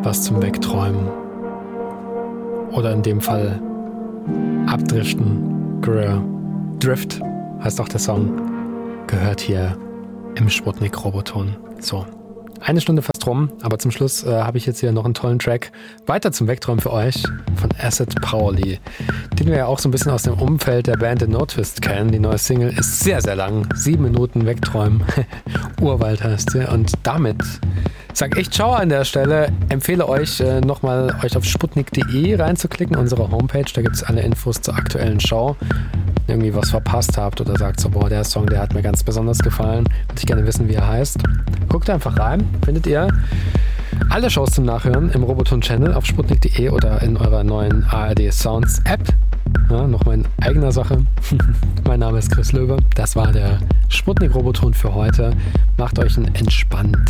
was zum Wegträumen. Oder in dem Fall Abdriften. Drift heißt auch der Song. Gehört hier im Sputnik-Roboton. So. 1 Stunde fast rum, aber zum Schluss habe ich jetzt hier noch einen tollen Track weiter zum Wegträumen für euch von Acid Pauli, den wir ja auch so ein bisschen aus dem Umfeld der Band The No Twist kennen. Die neue Single ist sehr, sehr lang. 7 Minuten Wegträumen. Urwald heißt sie. Und damit sage ich Ciao an der Stelle. Empfehle euch nochmal euch auf sputnik.de reinzuklicken, unsere Homepage. Da gibt es alle Infos zur aktuellen Show. Irgendwie was verpasst habt oder sagt so, boah, der Song, der hat mir ganz besonders gefallen, würde ich gerne wissen, wie er heißt. Guckt einfach rein, findet ihr alle Shows zum Nachhören im Roboton-Channel auf sputnik.de oder in eurer neuen ARD Sounds App. Ja, noch mal in eigener Sache. Mein Name ist Chris Löwe. Das war der Sputnik-Roboton für heute. Macht euch einen entspannten